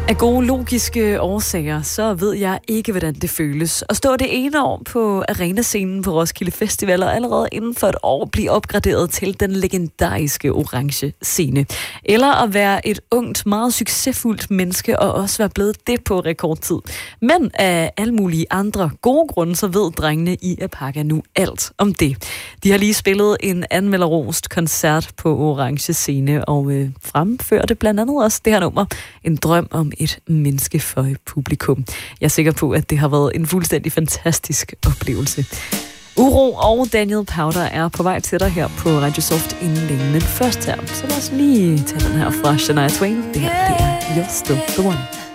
Af gode logiske årsager, så ved jeg ikke, hvordan det føles at stå det ene år på arenascenen på Roskilde Festival, og allerede inden for et år blive opgraderet til den legendariske orange scene. Eller at være et ungt, meget succesfuldt menneske, og også være blevet det på rekordtid. Men af alle mulige andre gode grunde, så ved drengene i Apaka nu alt om det. De har lige spillet en anmelderrost koncert på orange scene, og fremførte blandt andet også det her nummer, En drøm om et menneske for publikum. Jeg er sikker på, at det har været en fuldstændig fantastisk oplevelse. Uro og Daniel Powder er på vej til dig her på Radio Soft inden længe. Men først her, så lad os lige tage den her fra Shania Twain. Det her, det er You're Still the One.